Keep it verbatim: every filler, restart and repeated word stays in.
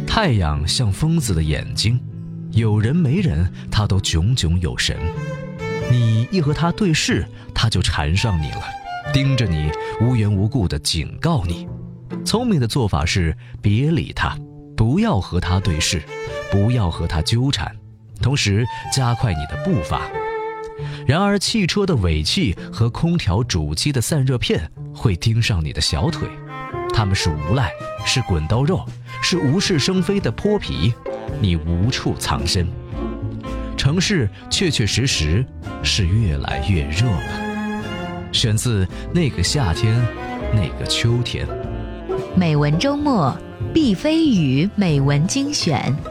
太阳像疯子的眼睛，有人没人他都炯炯有神。你一和他对视，他就缠上你了，盯着你，无缘无故地警告你。聪明的做法是别理他，不要和他对视，不要和他纠缠，同时加快你的步伐。然而汽车的尾气和空调主机的散热片会盯上你的小腿，它们是无赖，是滚刀肉，是无事生非的泼皮，你无处藏身。城市确确实实是越来越热了。选自那个夏天，那个秋天。 美文周末，毕飞宇美文精选。